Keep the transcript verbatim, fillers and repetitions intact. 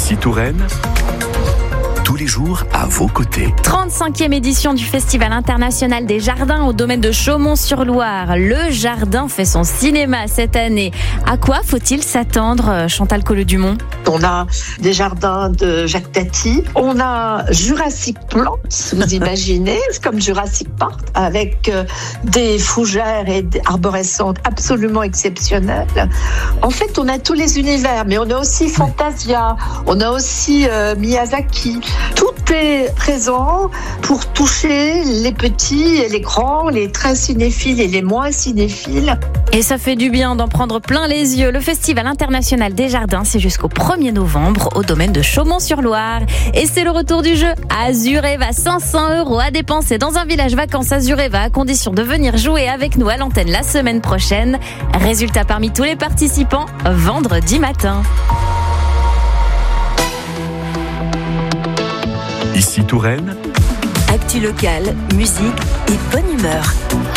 Ici Touraine, tous les jours à vos côtés. trente-cinquième édition du Festival international des jardins au domaine de Chaumont-sur-Loire. Le jardin fait son cinéma cette année. À quoi faut-il s'attendre, Chantal Colleux-Dumont ? On a des jardins de Jacques Tati. On a Jurassic Plants, vous imaginez, c'est comme Jurassic Park, avec des fougères et des arborescentes absolument exceptionnelles. En fait, on a tous les univers, mais on a aussi Fantasia, on a aussi euh, Miyazaki. Tout est présent pour toucher les petits et les grands, les très cinéphiles et les moins cinéphiles. Et ça fait du bien d'en prendre plein les yeux. Le Festival international des jardins, c'est jusqu'au premier novembre au domaine de Chaumont-sur-Loire. Et c'est le retour du jeu Azureva, cinq cents euros à dépenser dans un village vacances Azureva à condition de venir jouer avec nous à l'antenne la semaine prochaine. Résultat parmi tous les participants, vendredi matin. Ici Touraine, actu locale, musique et bonne humeur.